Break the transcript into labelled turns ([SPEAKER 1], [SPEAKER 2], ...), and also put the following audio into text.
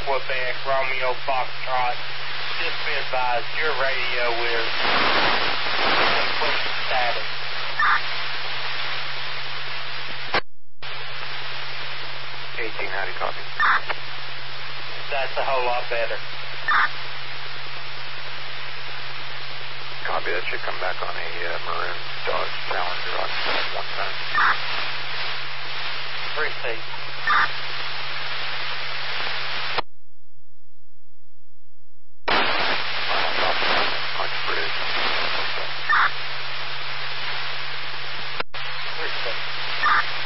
[SPEAKER 1] Quebec, Romeo Foxtrot. Just be advised, your radio is complete static.
[SPEAKER 2] How do you copy?
[SPEAKER 1] That's a whole lot better.
[SPEAKER 2] Copy, that should come back on a maroon Dodge Challenger on 1 time.
[SPEAKER 1] Receive.